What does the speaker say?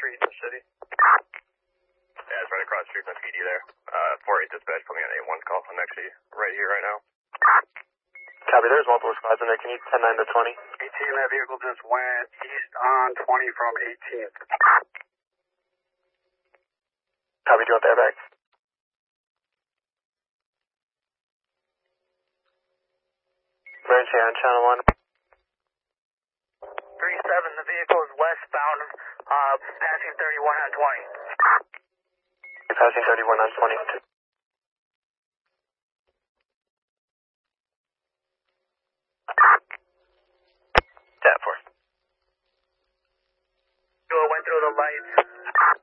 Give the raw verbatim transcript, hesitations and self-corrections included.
street in the city. Yeah, it's right across the street from P D there. Uh, four eight dispatch, put me on eight one call. I'm actually right here right now. Copy, there's multiple squads in there. Can you ten nine to twenty? eighteen, that vehicle just went east on twenty from eighteenth. Copy, do you want the airbag? Emergency on channel one. three seven, the vehicle is westbound, uh, passing thirty-one on twenty. Passing thirty-one on twenty.